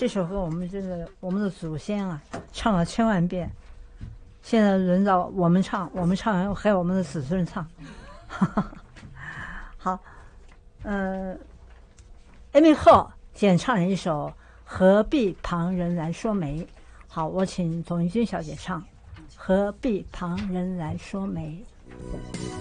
这首歌我们我们的祖先啊唱了千万遍，现在轮到我们唱，我们唱完还有我们的子孙唱。好，Amy Ho 演唱了一首《何必旁人来说媒》。好，我请董玉君小姐唱《何必旁人来说媒》。